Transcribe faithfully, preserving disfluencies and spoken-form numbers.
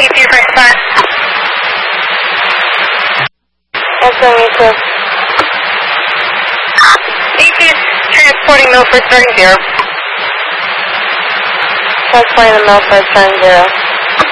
E two French five. Also, E two. E two transporting Milford, starting zero. Transporting the Milford, turn zero.